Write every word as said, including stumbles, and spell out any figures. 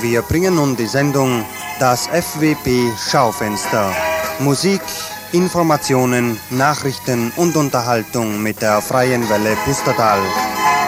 Wir bringen nun die Sendung Das F W P Schaufenster. Musik, Informationen, Nachrichten und Unterhaltung mit der Freien Welle Pustertal.